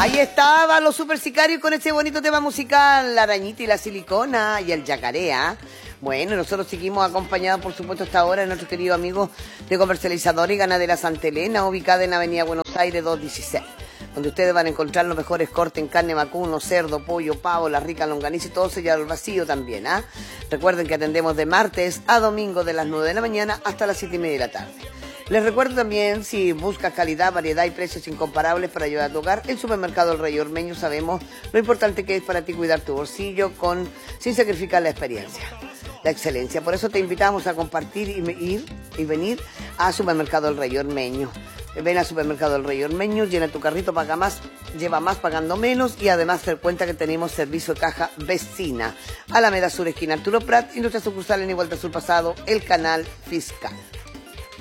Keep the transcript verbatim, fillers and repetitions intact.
Ahí estaban los super sicarios con ese bonito tema musical, la arañita y la silicona y el yacarea. Bueno, nosotros seguimos acompañados, por supuesto, hasta ahora de nuestro querido amigo de Comercializador y Ganadera Santa Elena, ubicada en Avenida Buenos Aires doscientos dieciséis, donde ustedes van a encontrar los mejores cortes en carne vacuno, cerdo, pollo, pavo, la rica longaniza y todo sellado al vacío también, ¿ah? Recuerden que atendemos de martes a domingo de las nueve de la mañana hasta las siete y media de la tarde. Les recuerdo también, si buscas calidad, variedad y precios incomparables para llevar a tu hogar, el Supermercado El Rey Ormeño sabemos lo importante que es para ti cuidar tu bolsillo con, sin sacrificar la experiencia, la excelencia. Por eso te invitamos a compartir y ir y venir a Supermercado El Rey Ormeño. Ven a Supermercado El Rey Ormeño, llena tu carrito, paga más, lleva más pagando menos y además te cuenta que tenemos servicio de caja vecina. Alameda Sur, esquina Arturo Prat y nuestra sucursal en Igualta Sur Pasado, el Canal Fiscal.